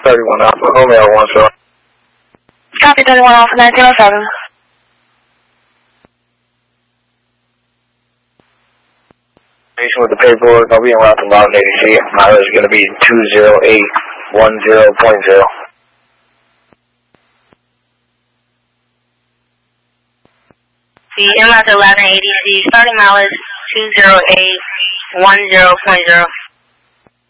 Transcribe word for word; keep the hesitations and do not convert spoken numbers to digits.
thirty-one Alpha, Romeo one zero. Copy thirty-one Alpha nine zero seven. With the paperwork, I'll be en route to Mountain A D C. Mileage is going to be two zero eight one zero point zero. The en route to Ladner A D C, starting mileage two zero eight one zero point zero.